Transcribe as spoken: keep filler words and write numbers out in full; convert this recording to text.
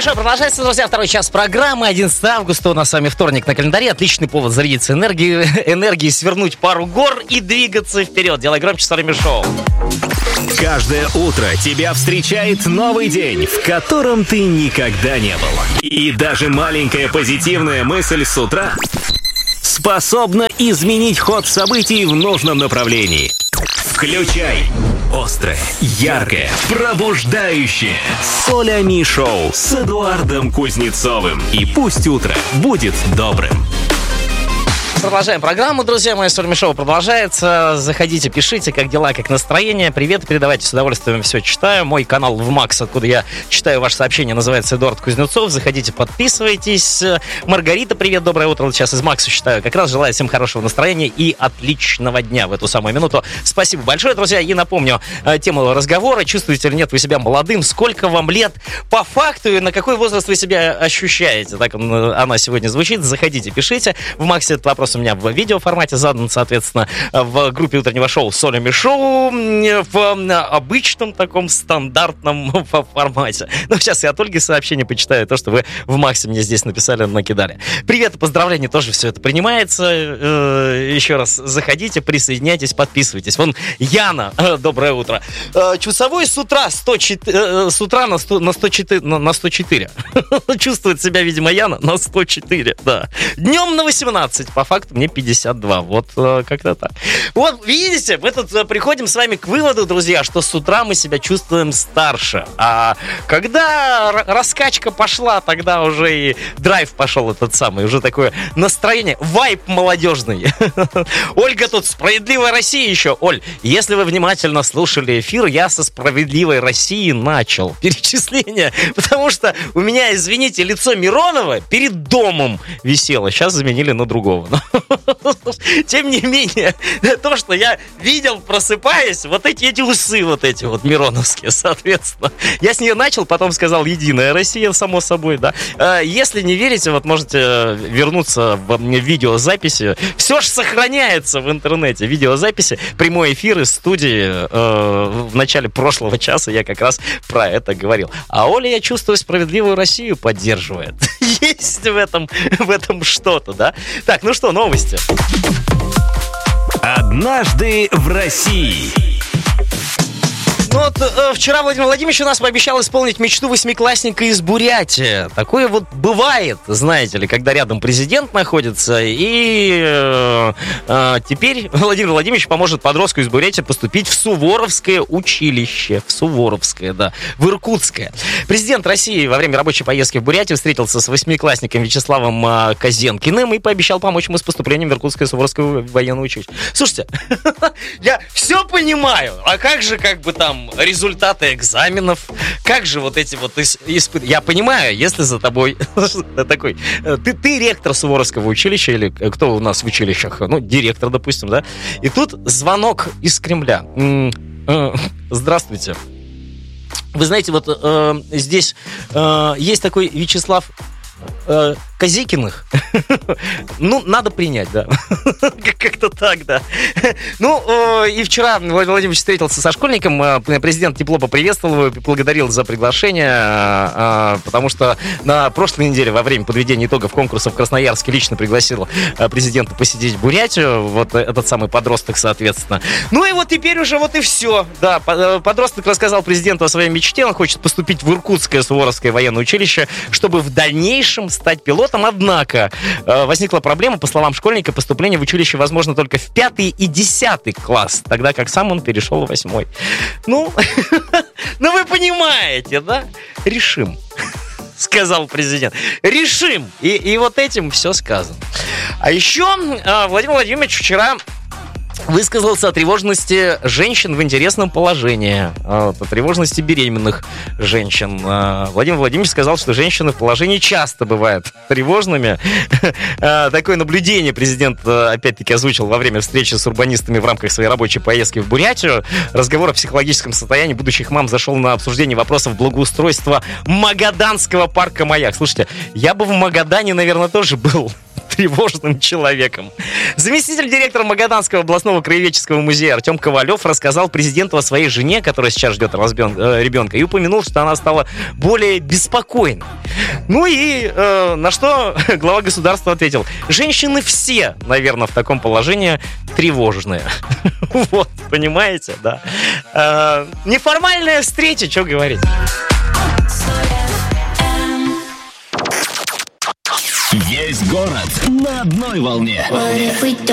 Хорошо, продолжается, друзья, второй час программы. одиннадцатого августа у нас с вами вторник на календаре. Отличный повод зарядиться энергией, энергией, свернуть пару гор и двигаться вперед. Делай громче, Сорами Шоу. Каждое утро тебя встречает новый день, в котором ты никогда не был. И даже маленькая позитивная мысль с утра способна изменить ход событий в нужном направлении. Включай острое, яркое, пробуждающее Солями Шоу с Эдуардом Кузнецовым. И пусть утро будет добрым. Продолжаем программу, друзья мои. Солями Шоу продолжается. Заходите, пишите, как дела, как настроение. Привет, передавайте, с удовольствием все читаю. Мой канал в Макс, откуда я читаю ваши сообщения, называется Эдуард Кузнецов. Заходите, подписывайтесь. Маргарита, привет, доброе утро. Вот сейчас из Макса читаю. Как раз желаю всем хорошего настроения и отличного дня в эту самую минуту. Спасибо большое, друзья. И напомню тему разговора. Чувствуете ли нет вы себя молодым? Сколько вам лет по факту и на какой возраст вы себя ощущаете? Так она сегодня звучит. Заходите, пишите. В Максе этот вопрос у меня в видеоформате задан, соответственно, в группе утреннего шоу Солями Шоу в обычном таком стандартном формате. Ну, сейчас я от Ольги сообщение почитаю, то, что вы в Максе мне здесь написали, накидали. Привет и поздравления, тоже все это принимается. Еще раз заходите, присоединяйтесь, подписывайтесь. Вон Яна, доброе утро. Часовой с утра сто четыре, с утра на сто, на сто четыре, на сто четыре. Чувствует себя, видимо, Яна на сто четыре, да. Днем на восемнадцать, по факту мне пятьдесят два, вот э, как-то так. Вот, видите, мы тут э, приходим с вами к выводу, друзья, что с утра мы себя чувствуем старше. А когда р- раскачка пошла, тогда уже и драйв пошел этот самый, уже такое настроение, вайб молодежный. Ольга тут, «Справедливая Россия» еще. Оль, если вы внимательно слушали эфир, я со «Справедливой России» начал перечисление, потому что у меня, извините, лицо Миронова перед домом висело, сейчас заменили на другого. Тем не менее, то, что я видел, просыпаясь, вот эти, эти усы, вот эти вот мироновские, соответственно. Я с нее начал, потом сказал «Единая Россия», само собой, да. Если не верите, вот можете вернуться в видеозаписи. Все же сохраняется в интернете. Видеозаписи, прямой эфир из студии в начале прошлого часа я как раз про это говорил. А Оля, я чувствую, «Справедливую Россию» поддерживает. Есть в этом, в этом что-то, да? Так, ну что, новости. Однажды в России. Ну вот э, вчера Владимир Владимирович у нас пообещал исполнить мечту восьмиклассника из Бурятии. Такое вот бывает, знаете ли, когда рядом президент находится. И э, э, теперь Владимир Владимирович поможет подростку из Бурятии поступить в Суворовское училище. В Суворовское, да, в Иркутское. Президент России во время рабочей поездки в Бурятию встретился с восьмиклассником Вячеславом э, Козенкиным и пообещал помочь ему с поступлением в Иркутское Суворовское военное училище. Слушайте, я все понимаю, а как же как бы там результаты экзаменов, как же вот эти вот испыты. Я понимаю, если за тобой такой, ты, ты ректор Суворовского училища, или кто у нас в училищах, ну, директор, допустим, да, и тут звонок из Кремля. Здравствуйте. Вы знаете, вот э, здесь э, есть такой Вячеслав э, Козекиных. Ну, надо принять, да. Как-то так, да. Ну, и вчера Владимир Владимирович встретился со школьником. Президент тепло поприветствовал его, поблагодарил за приглашение, потому что на прошлой неделе во время подведения итогов конкурса в Красноярске лично пригласил президента посетить Бурятию. Вот этот самый подросток, соответственно. Ну и вот теперь уже вот и все. Да, подросток рассказал президенту о своей мечте. Он хочет поступить в Иркутское Суворовское военное училище, чтобы в дальнейшем стать пилотом. Однако возникла проблема, по словам школьника, поступление в училище возможно только в пятый и десятый класс, тогда как сам он перешел в восьмой. Ну, ну вы понимаете, да? Решим, сказал президент. Решим. И, и вот этим все сказано. А еще Владимир Владимирович вчера высказался о тревожности женщин в интересном положении, о тревожности беременных женщин. Владимир Владимирович сказал, что женщины в положении часто бывают тревожными. Такое наблюдение президент опять-таки озвучил во время встречи с урбанистами в рамках своей рабочей поездки в Бурятию. Разговор о психологическом состоянии будущих мам зашел на обсуждение вопросов благоустройства Магаданского парка «Маяк». Слушайте, я бы в Магадане, наверное, тоже был тревожным человеком. Заместитель директора Магаданского областного краеведческого музея Артем Ковалев рассказал президенту о своей жене, которая сейчас ждет ребенка, и упомянул, что она стала более беспокойной. Ну и э, на что глава государства ответил: женщины все, наверное, в таком положении тревожные. Вот, понимаете, да. Э, неформальная встреча, что говорить. Есть город на одной волне.